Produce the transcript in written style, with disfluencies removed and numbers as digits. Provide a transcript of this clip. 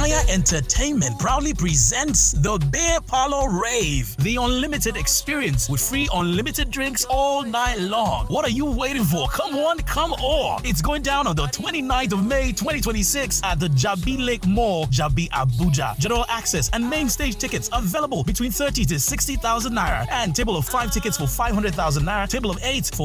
Amaya Entertainment proudly presents the Beer Parlor Rave, the unlimited experience with free unlimited drinks all night long. What are you waiting for? Come on, come on. It's going down on the 29th of May 2026 at the Jabi Lake Mall, Jabi, Abuja. General access and main stage tickets available between 30 to 60,000 naira, and table of 5 tickets for 500,000 naira, table of 8 for